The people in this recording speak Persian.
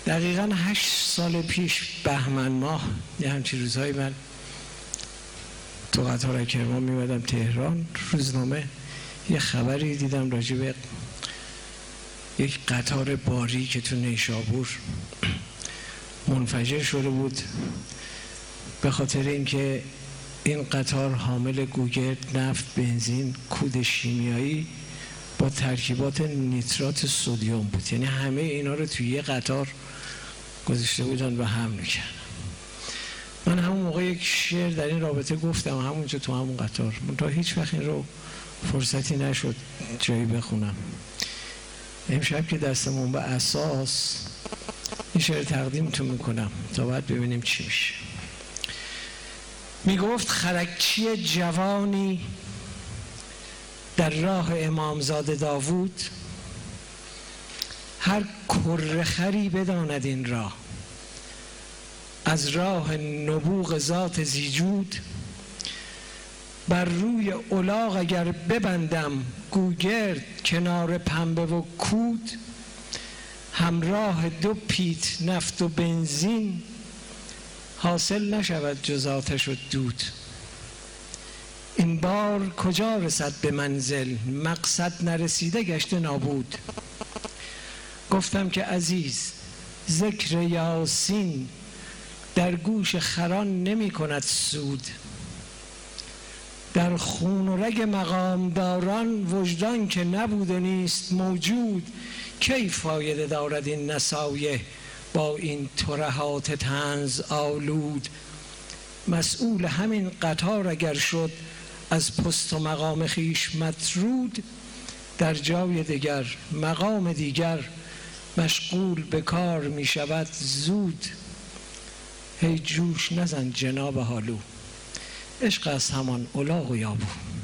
دقیقاً 8 سال پیش بهمن ماه یه همچین روزهایی من تو قطار کرمان میمدم تهران، روزنامه یه خبری دیدم راجع به یک قطار باری که تو نیشابور منفجر شده بود به خاطر اینکه این قطار حامل گوگرد، نفت، بنزین، کود شیمیایی با ترکیبات نیترات سدیم بود. یعنی همه اینا رو توی یه قطار گذاشته بودن و حمل کردن. من همون موقع یک شعر در این رابطه گفتم همونجا تو همون قطار، تا هیچ وقت این رو فرصتی نشد جایی بخونم. امشب که دستمون به اساس این شعر تقدیمتون میکنم تا بعد ببینیم چی میشه. میگفت خرکچی جوانی در راه امامزاده داوود، هر کرخری بداند این راه، از راه نبوغ ذات زیجود، بر روی الاغ اگر ببندم گوگرد کنار پنبه و کود، همراه 2 پیت نفت و بنزین، حاصل نشود جز آتش و دود. این بار کجا رسد به منزل، مقصد نرسیده گشته نابود. گفتم که عزیز ذکر یاسین در گوش خران نمی کند سود، در خون و رگ مقامداران وجدان که نبود و نیست موجود. کی فایده دارد این نصایح با این ترهات طنز آلود؟ مسئول همین قطار اگر شد از پست و مقام خیش مطرود، در جای دیگر مقام دیگر مشغول به کار می شود زود. هی جوش نزن جناب حالو، عشق از همان الاغ و یابو.